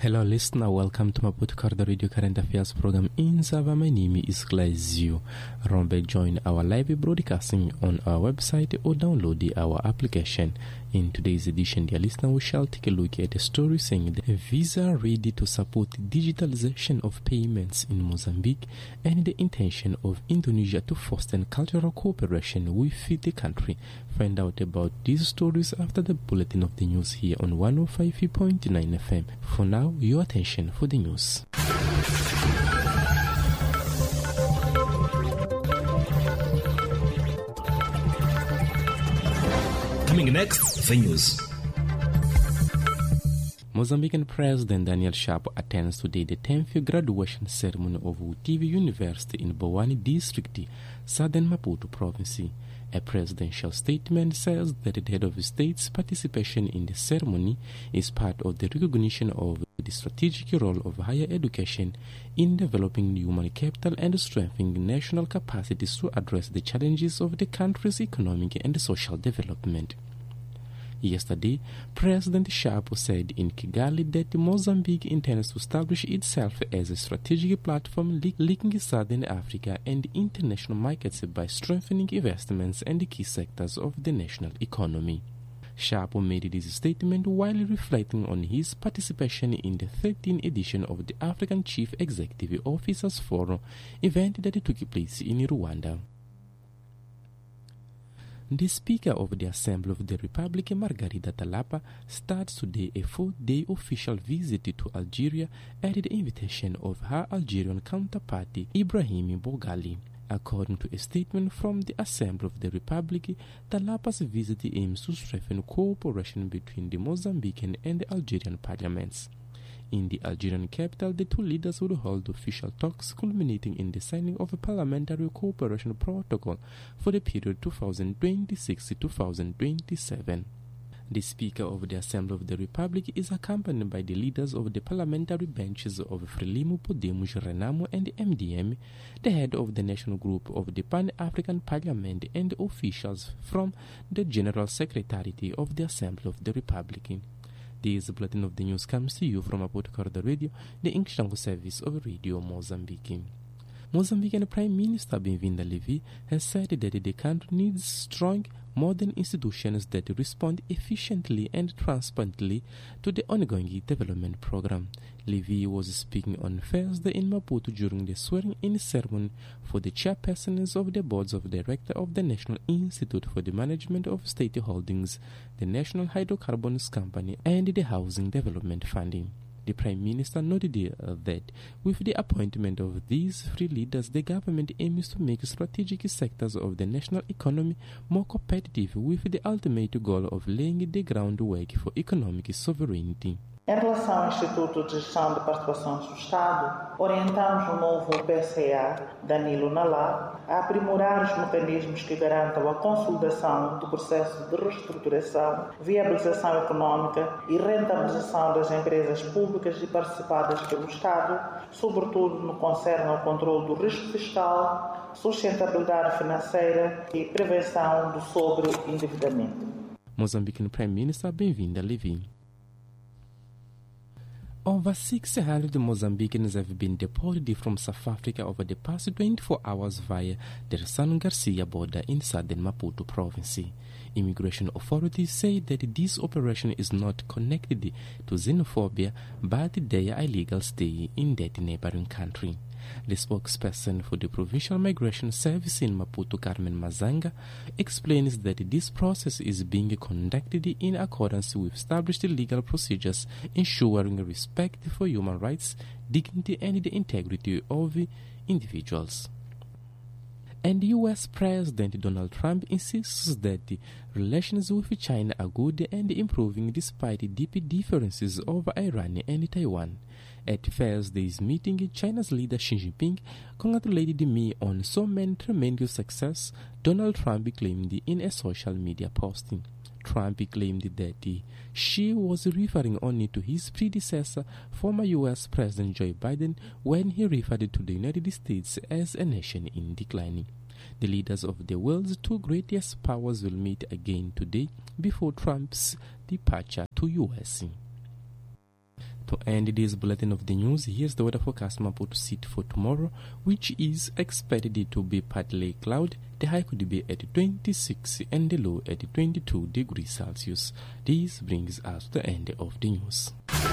Hello listener, welcome to Maputo Corridor Radio Current Affairs program in Zava. My name is Glazio. Remember, join our live broadcasting on our website or download our application. In today's edition, dear listener, we shall take a look at a story saying that Visa ready to support digitalization of payments in Mozambique and the intention of Indonesia to foster cultural cooperation with the country. Find out about these stories after the bulletin of the news here on 105.9 FM. For now, your attention for the news. Coming next, the news. Mozambican President Daniel Chapo attends today the 10th graduation ceremony of Vutivi University in Bowani District, Southern Maputo Province. A presidential statement says that the head of state's participation in the ceremony is part of the recognition of the strategic role of higher education in developing human capital and strengthening national capacities to address the challenges of the country's economic and social development. Yesterday, President Chapo said in Kigali that Mozambique intends to establish itself as a strategic platform linking Southern Africa and international markets by strengthening investments in the key sectors of the national economy. Chapo made this statement while reflecting on his participation in the 13th edition of the African Chief Executive Officers Forum event that took place in Rwanda. The Speaker of the Assembly of the Republic, Margarida Talapa, starts today a 4-day official visit to Algeria at the invitation of her Algerian counterpart, Ibrahim Boghali. According to a statement from the Assembly of the Republic, Talapa's visit aims to strengthen cooperation between the Mozambican and the Algerian parliaments. In the Algerian capital, the two leaders will hold official talks culminating in the signing of a parliamentary cooperation protocol for the period 2026-2027. The Speaker of the Assembly of the Republic is accompanied by the leaders of the parliamentary benches of Frelimo, Podemos, Renamo and MDM, the head of the National Group of the Pan-African Parliament and officials from the General Secretariat of the Assembly of the Republic. This bulletin of the news comes to you from Maputo Corridor Radio, the English language service of Radio Mozambique. Mozambican Prime Minister Bem-Vinda Levi has said that the country needs strong, modern institutions that respond efficiently and transparently to the ongoing development program. Levi was speaking on Thursday in Maputo during the swearing-in ceremony for the chairpersons of the boards of directors of the National Institute for the Management of State Holdings, the National Hydrocarbons Company, and the Housing Development Funding. The Prime Minister noted that with the appointment of these three leaders, the government aims to make strategic sectors of the national economy more competitive with the ultimate goal of laying the groundwork for economic sovereignty. Em relação ao Instituto de Gestão de Participações do Estado, orientamos o novo PCA, Danilo Nalá, a aprimorar os mecanismos que garantam a consolidação do processo de reestruturação, viabilização económica e rentabilização das empresas públicas e participadas pelo Estado, sobretudo no que concerne ao controle do risco fiscal, sustentabilidade financeira e prevenção do sobreendividamento. Mozambican Prime Minister Bem-Vinda Levi. Over 600 Mozambicans have been deported from South Africa over the past 24 hours via the San Garcia border in southern Maputo province. Immigration authorities say that this operation is not connected to xenophobia but their illegal stay in that neighboring country. The spokesperson for the Provincial Migration Service in Maputo, Carmen Mazanga, explains that this process is being conducted in accordance with established legal procedures, ensuring respect for human rights, dignity and the integrity of individuals. And U.S. President Donald Trump insists that relations with China are good and improving despite deep differences over Iran and Taiwan. At Thursday's meeting, China's leader Xi Jinping congratulated me on so many tremendous success, Donald Trump claimed in a social media posting. Trump claimed that Xi was referring only to his predecessor, former U.S. President Joe Biden, when he referred to the United States as a nation in decline. The leaders of the world's two greatest powers will meet again today before Trump's departure to U.S. To end this bulletin of the news, here's the weather forecast Maputo City for tomorrow, which is expected to be partly cloudy. The high could be at 26 and the low at 22 degrees Celsius. This brings us to the end of the news.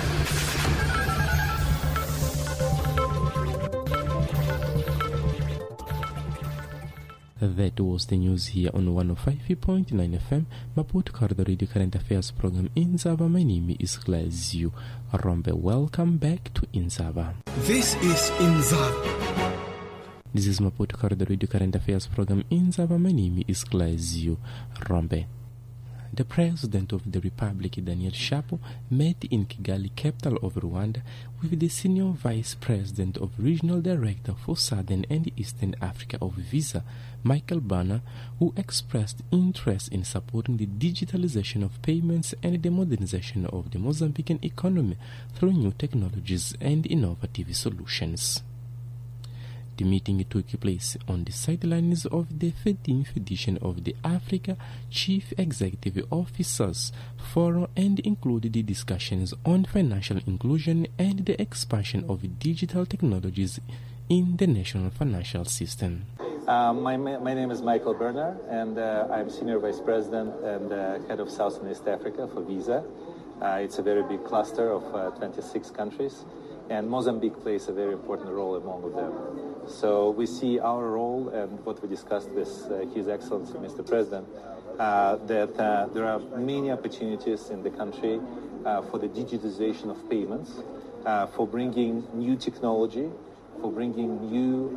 That was the news here on 105.9 FM, Maputo Corridor Radio Current Affairs program in Zava. My name is Glazio Rombe. Welcome back to Inzava. This is Inzava. This is Maputo Corridor Radio Current Affairs program in Zava. My name is Glazio Rombe. The President of the Republic, Daniel Chapo, met in Kigali, capital of Rwanda, with the Senior Vice President of Regional Director for Southern and Eastern Africa of Visa, Michael Bana, who expressed interest in supporting the digitalization of payments and the modernization of the Mozambican economy through new technologies and innovative solutions. The meeting took place on the sidelines of the 13th edition of the Africa Chief Executive Officers Forum and included the discussions on financial inclusion and the expansion of digital technologies in the national financial system. My name is Michael Berner, and I'm Senior Vice President and Head of South and East Africa for Visa. It's a very big cluster of 26 countries, and Mozambique plays a very important role among them. So we see our role and what we discussed with His Excellency Mr. President, that there are many opportunities in the country for the digitization of payments, for bringing new technology, for bringing new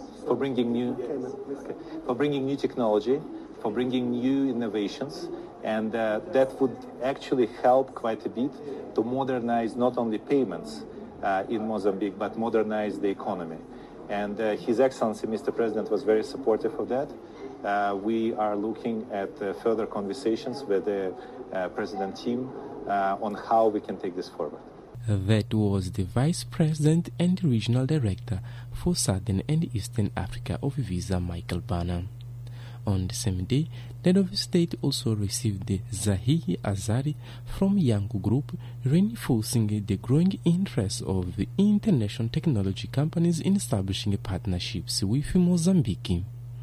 technology, for bringing new innovations, and that would actually help quite a bit to modernize not only payments in Mozambique, but modernize the economy. And His Excellency, Mr. President, was very supportive of that. We are looking at further conversations with the President team on how we can take this forward. That was the Vice President and Regional Director for Southern and Eastern Africa of Visa, Michael Bana. On the same day, the head of state also received the Zahihi Azari from Yangu Group, reinforcing the growing interest of the international technology companies in establishing partnerships with Mozambique.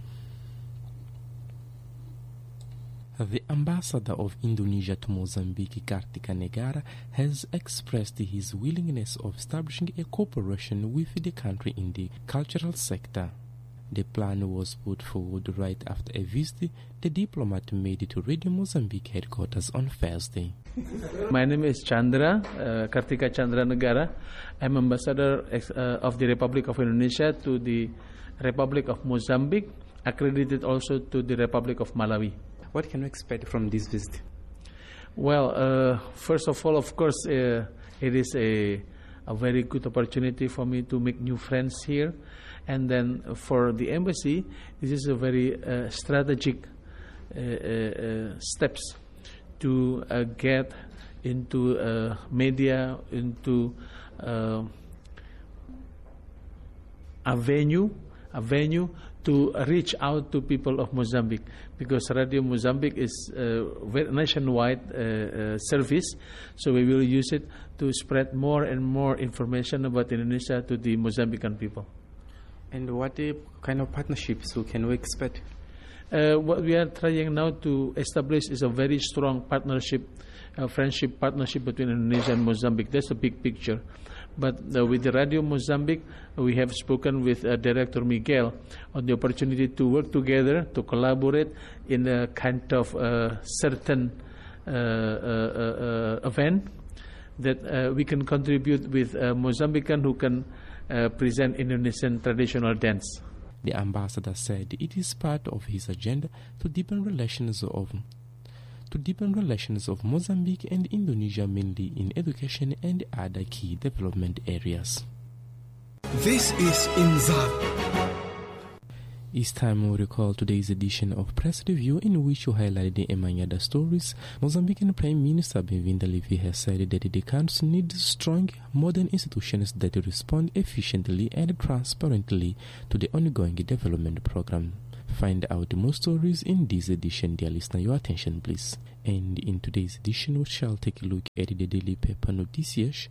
The ambassador of Indonesia to Mozambique, Kartika Negara, has expressed his willingness of establishing a cooperation with the country in the cultural sector. The plan was put forward right after a visit the diplomat made to Radio Mozambique headquarters on Thursday. My name is Chandra, Kartika Chandra Negara. I'm ambassador of the Republic of Indonesia to the Republic of Mozambique, accredited also to the Republic of Malawi. What can we expect from this visit? Well, first of all, of course, it is a very good opportunity for me to make new friends here. And then for the embassy, this is a very strategic steps to get into media, into a venue to reach out to people of Mozambique, because Radio Mozambique is a very nationwide service, so we will use it to spread more and more information about Indonesia to the Mozambican people. And what kind of partnerships can we expect? What we are trying now to establish is a very strong partnership, friendship partnership between Indonesia and Mozambique. That's the big picture. But with the Radio Mozambique, we have spoken with Director Miguel on the opportunity to work together, to collaborate in a kind of certain event that we can contribute with Mozambican who can present Indonesian traditional dance. The ambassador said it is part of his agenda to deepen relations of Mozambique and Indonesia, mainly in education and other key development areas. This is Inzava. It's time we recall today's edition of Press Review, in which we highlighted among other stories. Mozambican Prime Minister Bem-Vinda Levi has said that the country needs strong, modern institutions that respond efficiently and transparently to the ongoing development program. Find out more stories in this edition, dear listener. Your attention, please. And in today's edition, we shall take a look at the daily paper Noticias,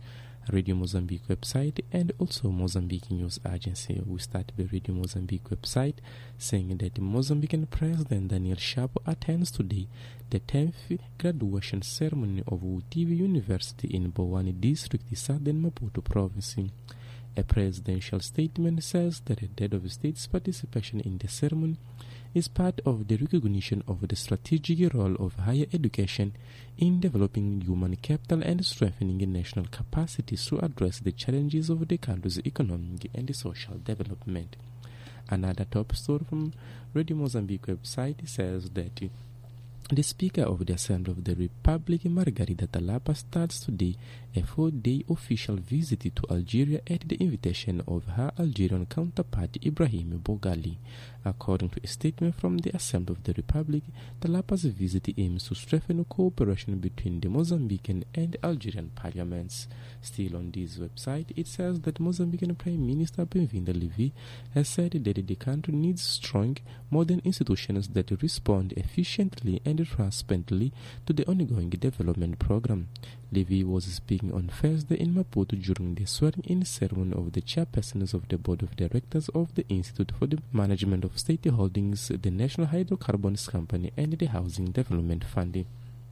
Radio Mozambique website, and also Mozambique News Agency. We start the Radio Mozambique website saying that the Mozambican President Daniel Chapo attends today the 10th graduation ceremony of Utivi University in Bowani District, Southern Maputo Province. A presidential statement says that the head of state's participation in the ceremony is part of the recognition of the strategic role of higher education in developing human capital and strengthening national capacities to address the challenges of the country's economic and social development. Another top story from Radio Mozambique website says that the Speaker of the Assembly of the Republic, Margarida Talapa, starts today a 4-day official visit to Algeria at the invitation of her Algerian counterpart Ibrahim Boghali. According to a statement from the Assembly of the Republic, Talapa's visit aims to strengthen cooperation between the Mozambican and Algerian parliaments. Still on this website, it says that Mozambican Prime Minister Bem-Vindo Levi has said that the country needs strong, modern institutions that respond efficiently and transparently to the ongoing development program. Levi was speaking on Thursday in Maputo during the swearing-in ceremony of the chairpersons of the Board of Directors of the Institute for the Management of State Holdings, the National Hydrocarbons Company, and the Housing Development Fund.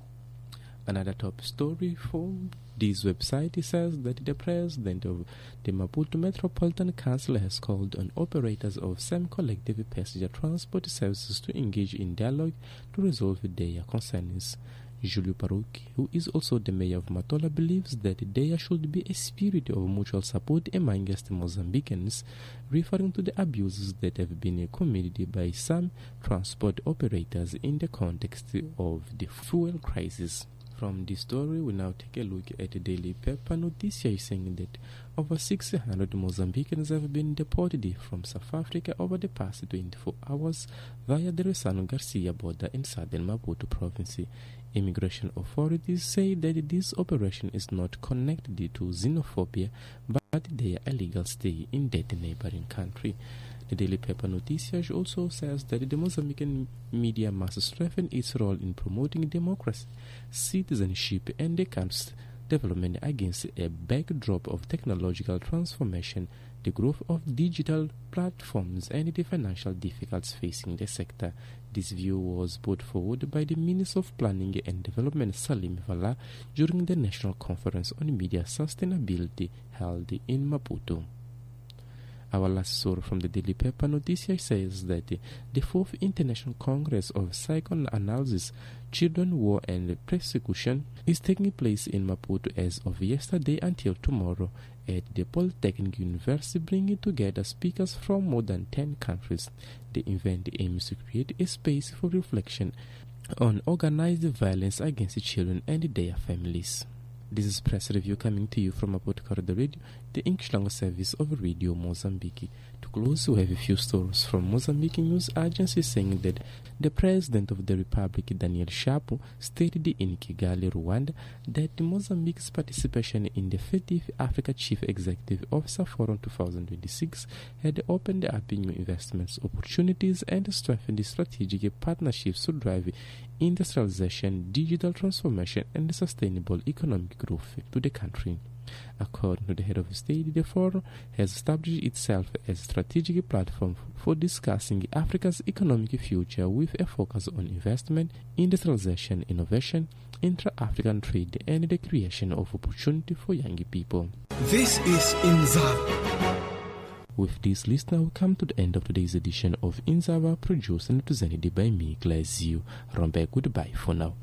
Another top story from this website says that the president of the Maputo Metropolitan Council has called on operators of some collective passenger transport services to engage in dialogue to resolve their concerns. Julio Parouki, who is also the mayor of Matola, believes that there should be a spirit of mutual support amongst Mozambicans, referring to the abuses that have been committed by some transport operators in the context of the fuel crisis. From this story, we now take a look at the daily paper Notícia, saying that over 600 Mozambicans have been deported from South Africa over the past 24 hours via the Ressano Garcia border in southern Maputo province. Immigration authorities say that this operation is not connected to xenophobia, but their illegal stay in that neighboring country. The daily paper Notícias also says that the Mozambican media must strengthen its role in promoting democracy, citizenship, and the country's development against a backdrop of technological transformation, the growth of digital platforms, and the financial difficulties facing the sector. This view was put forward by the Minister of Planning and Development, Salim Vala, during the National Conference on Media Sustainability held in Maputo. Our last story from the daily paper Notícias says that the 4th International Congress of Psychoanalysis, Children, War and Persecution is taking place in Maputo as of yesterday until tomorrow at the Polytechnic University, bringing together speakers from more than 10 countries. The event aims to create a space for reflection on organized violence against children and their families. This is Press Review coming to you from Maputo Corridor Radio, the English language service of Radio Mozambique. To close, we have a few stories from Mozambique News Agency saying that the President of the Republic, Daniel Chapo, stated in Kigali, Rwanda, that Mozambique's participation in the 50th Africa Chief Executive Officer Forum 2026 had opened up new investments opportunities and strengthened strategic partnerships to drive industrialization, digital transformation, and sustainable economic growth to the country. According to the head of state, the forum has established itself as a strategic platform for discussing Africa's economic future with a focus on investment, industrialization, innovation, intra-African trade, and the creation of opportunity for young people. This is Inzava. With this, listener, we come to the end of today's edition of Inzava, produced and presented by me, Glazio. Rombe, goodbye for now.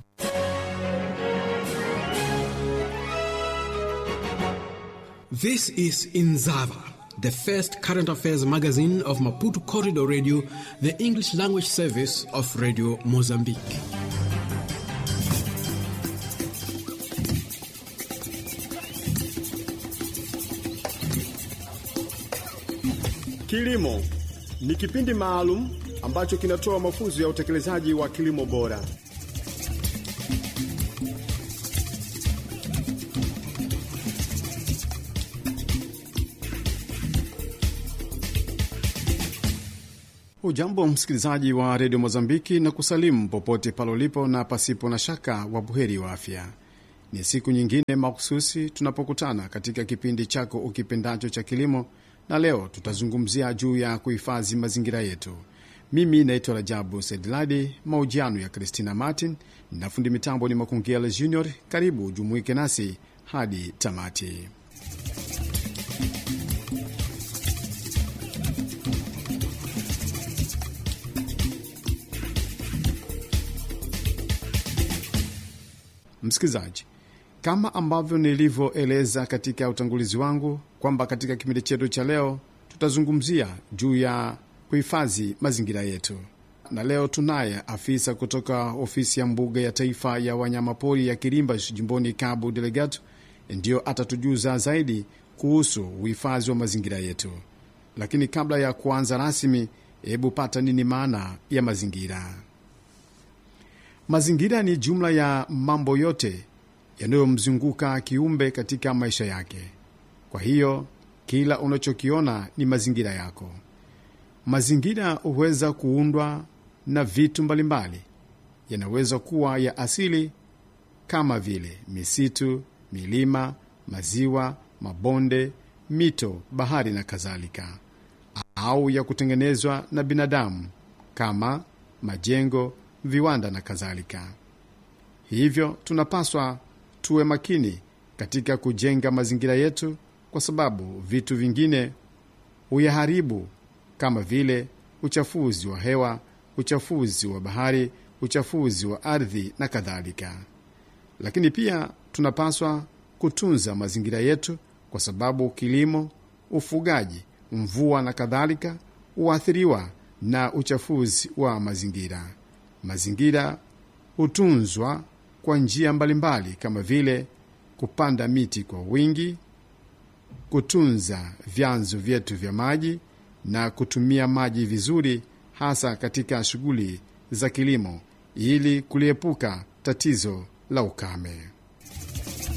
This is Inzava, the first current affairs magazine of Maputo Corridor Radio, the English language service of Radio Mozambique. Kilimo ni kipindi maalum ambacho kinatoa mafunzo ya utekelezaji wa kilimo bora. Hujambo msikilizaji wa Radio Mozambiki, na kusalimu popote pale ulipo na pasipo na shaka wa buheri wa afya. Ni siku nyingine mahususi tunapokutana katika kipindi chako ukipendacho cha kilimo, na leo tutazungumzia juu ya kuhifadhi mazingira yetu. Mimi naitwa Rajabu Sedladi, mahojiano ya Christina Martin na fundi mitambo ni Makungela Junior. Karibu jumuike nasi hadi tamati. Msikilizaji, kama ambavyo nilivyoeleza katika utangulizi wangu kwamba katika kipindi chetu cha leo tutazungumzia juu ya kuhifadhi mazingira yetu, na leo tunaye afisa kutoka ofisi ya mbuga ya taifa ya wanyamapori ya Kirimba jimboni Cabo Delgado, ndio atatujuza zaidi kuhusu uhifadhi wa mazingira yetu. Lakini kabla ya kuanza rasmi, hebu pata nini maana ya mazingira? Mazingira ni jumla ya mambo yote yanayomzunguka kiumbe katika maisha yake. Kwa hiyo kila unachokiona ni mazingira yako. Mazingira huweza kuundwa na vitu mbalimbali. Yanaweza kuwa ya asili kama vile misitu, milima, maziwa, mabonde, mito, bahari na kadhalika, au ya kutengenezwa na binadamu kama majengo, viwanda na kadhalika. Hivyo tunapaswa tuwe makini katika kujenga mazingira yetu, kwa sababu vitu vingine huyaharibu kama vile uchafuzi wa hewa, uchafuzi wa bahari, uchafuzi wa ardhi na kadhalika. Lakini pia tunapaswa kutunza mazingira yetu, kwa sababu kilimo, ufugaji, mvua na kadhalika huathiriwa na uchafuzi wa mazingira. Mazingira hutunzwa kwa njia mbalimbali kama vile kupanda miti kwa wingi, kutunza vyanzo vyetu vya maji na kutumia maji vizuri, hasa katika shughuli za kilimo ili kuliepuka tatizo la ukame.